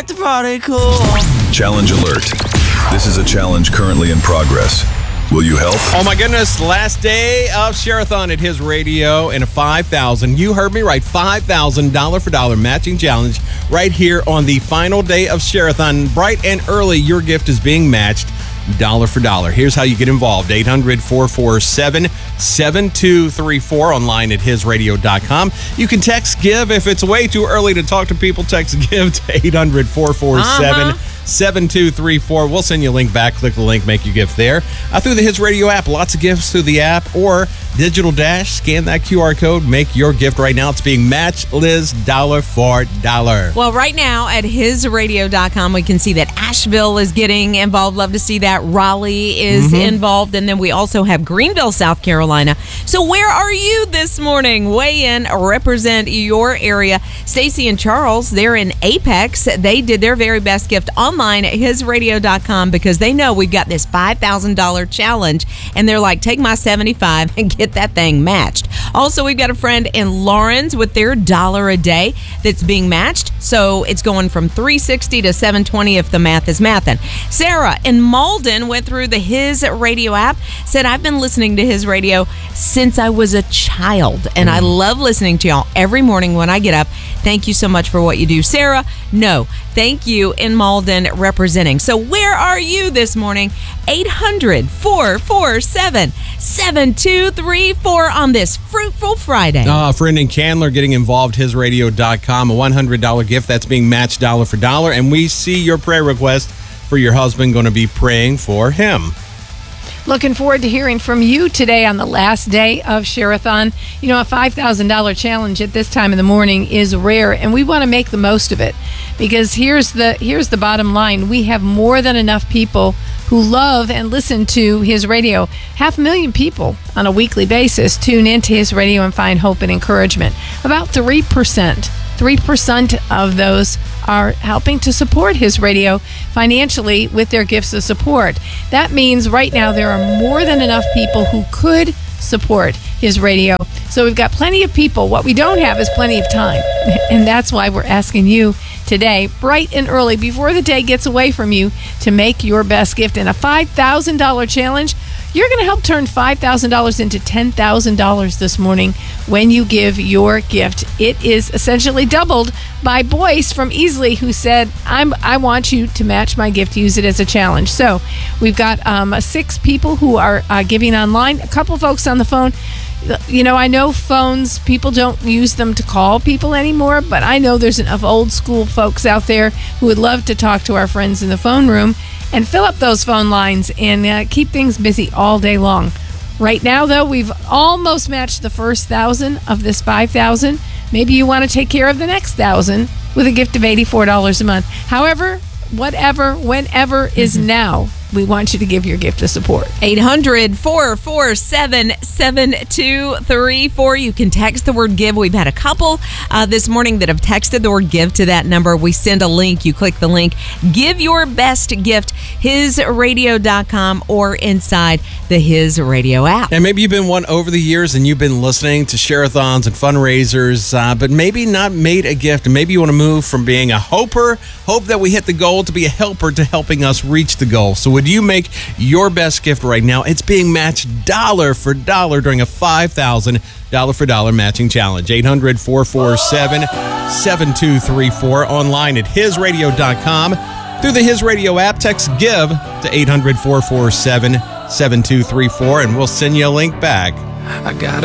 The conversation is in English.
the party cool. Challenge alert. This is a challenge currently in progress. Will you help? Oh my goodness, last day of Share-a-thon at His Radio and a $5,000. You heard me right, $5,000 dollar for dollar matching challenge right here on the final day of Share-a-thon. Bright and early, your gift is being matched dollar for dollar. Here's how you get involved. 800-447-7234 online at hisradio.com. You can text GIVE. If it's way too early to talk to people, text GIVE to 800-447-7234. We'll send you a link back. Click the link, make your gift there. Through the His Radio app. Lots of gifts through the app or Digital Dash. Scan that QR code. Make your gift right now. It's being matched, Liz, dollar for dollar. Well, right now at hisradio.com, we can see that Asheville is getting involved. Love to see that. Raleigh is involved. And then we also have Greenville, South Carolina. So where are you this morning? Weigh in, represent your area. Stacy and Charles, they're in Apex. They did their very best gift online at hisradio.com because they know we've got this $5,000 challenge. And they're like, take my $75 and get that thing matched. Also, we've got a friend in Lawrence with their $1 a day that's being matched. So it's going from $360 to $720 if the math is mathin'. Sarah in Malden went through the His Radio app, said, I've been listening to His Radio since I was a child, and I love listening to y'all every morning when I get up. Thank you so much for what you do. Sarah, no, thank you in Malden representing. So where are you this morning? 800-447-7234 on this fruitful Friday. A friend in Candler getting involved, hisradio.com, a $100 gift that's being matched dollar for dollar. And we see your prayer request for your husband, going to be praying for him. Looking forward to hearing from you today on the last day of Share-a-thon. You know, a $5,000 challenge at this time in the morning is rare, and we want to make the most of it because here's the bottom line. We have more than enough people who love and listen to His Radio. 500,000 people on a weekly basis tune into His Radio and find hope and encouragement. About 3% of those are helping to support His Radio financially with their gifts of support. That means right now there are more than enough people who could support His Radio. So we've got plenty of people. What we don't have is plenty of time. And that's why we're asking you today, bright and early, before the day gets away from you, to make your best gift. In a $5,000 challenge, you're going to help turn $5,000 into $10,000 this morning when you give your gift. It is essentially doubled by Boyce from Easley, who said, I want you to match my gift, use it as a challenge. So we've got 6 people who are giving online, a couple folks on the phone. You know, I know phones, people don't use them to call people anymore, but I know there's enough old school folks out there who would love to talk to our friends in the phone room and fill up those phone lines and keep things busy all day long. Right now, though, we've almost matched the first 1,000 of this 5,000. Maybe you want to take care of the next 1,000 with a gift of $84 a month. However, whatever, whenever is now. We want you to give your gift of support. 800-447-7234. You can text the word GIVE. We've had a couple this morning that have texted the word GIVE to that number. We send a link. You click the link. Give your best gift, hisradio.com or inside the His Radio app. And maybe you've been one over the years and you've been listening to share-a-thons and fundraisers, but maybe not made a gift. And maybe you want to move from being a hope that we hit the goal, to be a helper to helping us reach the goal. So would you make your best gift right now? It's being matched dollar for dollar during a $5,000 dollar for dollar matching challenge. 800-447-7234 online at hisradio.com. Through the His Radio app, text GIVE to 800-447-7234 and we'll send you a link back. I got